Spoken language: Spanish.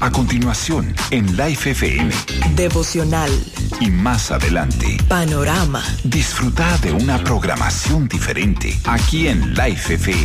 A continuación, en Life FM. Devocional. Y más adelante. Panorama. Disfruta de una programación diferente aquí en Life FM.